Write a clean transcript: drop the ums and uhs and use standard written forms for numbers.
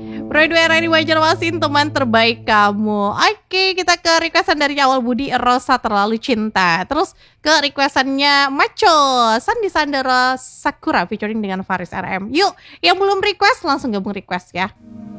Broadway RRI Banjarmasin, teman terbaik kamu. Oke, kita ke requestan dari awal Budi, Rosa Terlalu Cinta. Terus ke requestannya Macho, Sandi Sandoro Sakura featuring dengan Faris RM. Yuk, yang belum request langsung gabung request ya.